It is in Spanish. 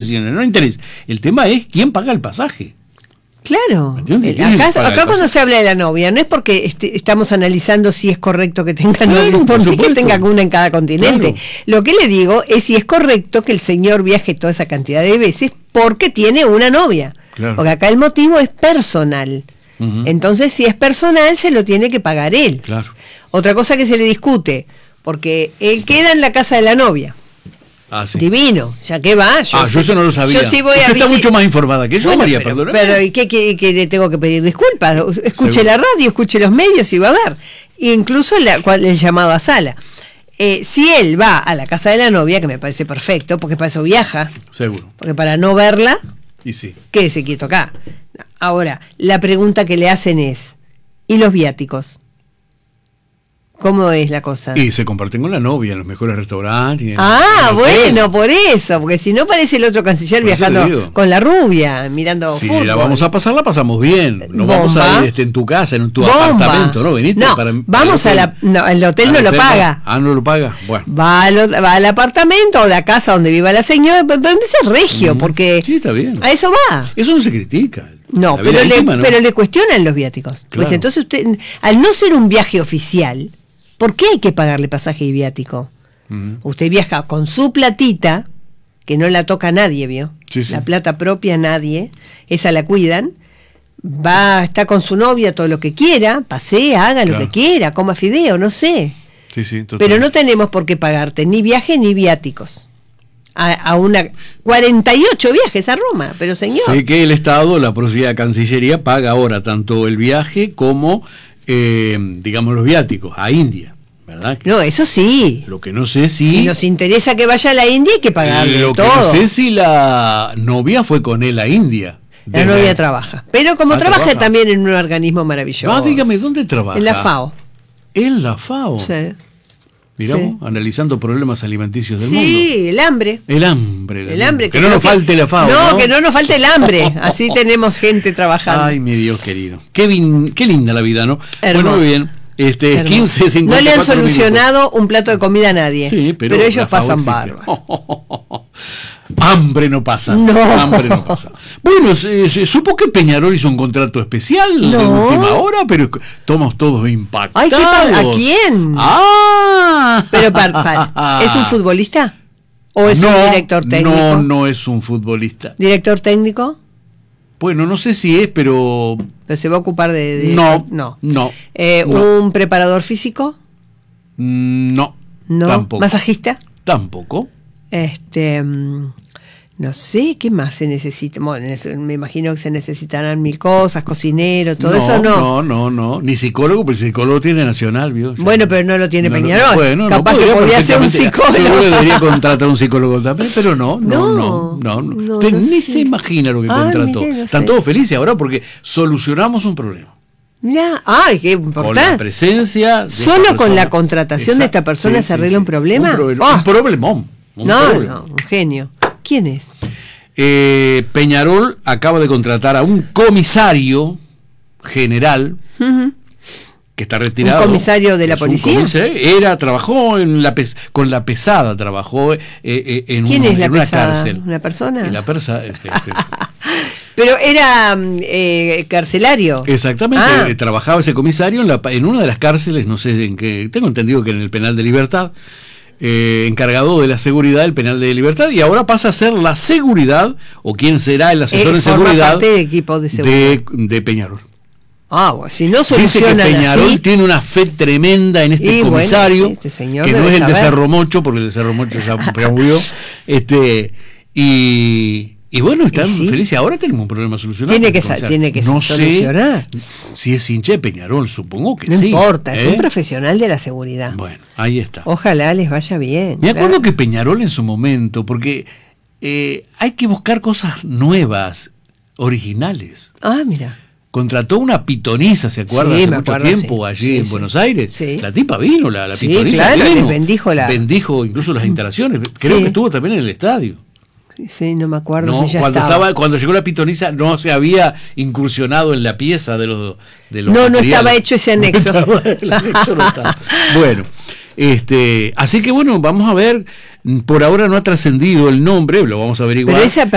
decisiones, no interesa. El tema es quién paga el pasaje. Claro, acá cuando se habla de la novia, no es porque estamos analizando si es correcto que tenga novia, por mí que tenga una en cada continente. Claro. Lo que le digo es si es correcto que el señor viaje toda esa cantidad de veces porque tiene una novia. Claro. Porque acá el motivo es personal. Entonces, si es personal, se lo tiene que pagar él. Claro. Otra cosa que se le discute, porque él queda en la casa de la novia. Sí. Divino, ya que va. Yo eso no lo sabía. Yo sí voy Usted está mucho más informada que yo, María, perdóname. Pero ¿y qué le tengo que pedir disculpas? Escuche la radio, escuche los medios y va a ver. Incluso el llamado a sala. Si él va a la casa de la novia, que me parece perfecto, porque para eso viaja. Seguro. Porque para no verla, y sí, quédese quieto acá. Ahora, la pregunta que le hacen es, ¿y los viáticos? ¿Cómo es la cosa? Y se comparten con la novia en los mejores restaurantes. Bueno, por eso, porque si no parece el otro canciller por viajando con la rubia, mirando fútbol. Si la vamos a pasar, la pasamos bien. No vamos a ir en tu casa, en tu apartamento, ¿no? Veniste vamos el hotel no lo paga. No lo paga. Bueno. Va al apartamento o la casa donde viva la señora, pero es regio, porque sí, está bien. A eso va. Eso no se critica. No, pero le cuestionan los viáticos. Claro. Pues entonces usted, al no ser un viaje oficial, ¿por qué hay que pagarle pasaje y viático? Usted viaja con su platita, que no la toca nadie, ¿vio? Sí. La plata propia nadie, esa la cuidan, está con su novia todo lo que quiera, pasea, haga lo que quiera, coma fideo, no sé. Sí, pero no tenemos por qué pagarte ni viaje ni viáticos. A 48 viajes a Roma, pero señor. Sé que el Estado, la propia Cancillería, paga ahora tanto el viaje como... digamos los viáticos a India, ¿verdad? No, eso sí. Lo que no sé si nos interesa que vaya a la India hay que pagarle todo. Lo que no sé si la novia fue con él a India. La novia trabaja, pero como trabaja también en un organismo maravilloso. Dígame, ¿dónde trabaja? En la FAO. ¿En la FAO? Sí. Miramos, analizando problemas alimenticios del mundo. Sí, el hambre. El hambre. Que no nos falte la FAO. No, que no nos falte el hambre. Así tenemos gente trabajando. Ay, mi Dios querido. Qué linda la vida, ¿no? Hermoso. Bueno, muy bien. 15:54. No le han solucionado un plato de comida a nadie. Sí, pero ellos pasan bárbaro. Hambre no pasa. Hambre no pasa. Bueno, se supo que Peñarol hizo un contrato especial de última hora, pero estamos todos impactados. Ay, ¿a quién? Pero ¿es un futbolista? ¿O es un director técnico? No es un futbolista. ¿Director técnico? Bueno, no sé si es, pero se va a ocupar de No. ¿Un preparador físico? No. Tampoco. ¿Masajista? Tampoco. No sé, ¿qué más se necesita? Bueno, me imagino que se necesitarán 1000 cosas, cocinero, todo eso No, ni psicólogo, porque el psicólogo tiene nacional, ¿vio? Bueno, pero no lo tiene Peñarol. Bueno, capaz que podía ser un psicólogo. Yo debería contratar a un psicólogo también, pero no. Usted ni se imagina lo que contrató. Están todos felices ahora porque solucionamos un problema. Qué importante. Con la presencia. ¿Solo con la contratación de esta persona se arregla un problema? Un problemón. Un genio. ¿Quién es? Peñarol acaba de contratar a un comisario general que está retirado. ¿Un comisario de la policía? Trabajó con la pesada, trabajó en ¿Quién es la una pesada? cárcel. ¿Una persona? En la Pero era carcelario. Exactamente, trabajaba ese comisario en una de las cárceles, no sé en qué, tengo entendido que en el penal de Libertad. Encargado de la seguridad del penal de Libertad, y ahora pasa a ser la seguridad, o quién será el asesor en seguridad parte del equipo de seguridad de Peñarol. Si no solucionan. Dice que Peñarol así, tiene una fe tremenda en este comisario, este señor que no es el de Cerro Mocho, porque el de Cerro Mocho ya murió, y bueno, están felices. Ahora tenemos un problema solucionado. Tiene que solucionar. Sé si es hincha de Peñarol, supongo que no sí. No importa, es un profesional de la seguridad. Bueno, ahí está. Ojalá les vaya bien. Me acuerdo que Peñarol en su momento, porque hay que buscar cosas nuevas, originales. Mira. Contrató una pitonisa, ¿se acuerda? Hace mucho tiempo allí en Buenos Aires. Sí. La tipa vino, la pitonisa. Claro, vino, bendijo incluso las instalaciones. Creo que estuvo también en el estadio. Sí, no me acuerdo si ya cuando llegó la pitonisa no se había incursionado en la pieza de los no estaba hecho ese anexo. El anexo no estaba. Bueno, así que bueno, vamos a ver. Por ahora no ha trascendido el nombre, lo vamos a averiguar. Pero esa